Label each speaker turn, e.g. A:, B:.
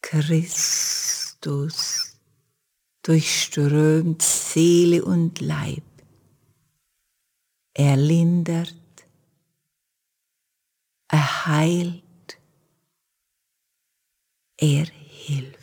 A: Christus durchströmt Seele und Leib. Er lindert, er heilt, er hilft.